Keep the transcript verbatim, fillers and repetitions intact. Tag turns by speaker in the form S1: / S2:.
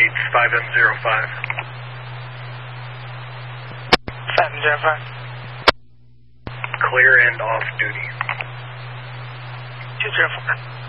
S1: repeats five M zero five.
S2: five M zero five.
S1: Clear and off duty.
S2: two zero four.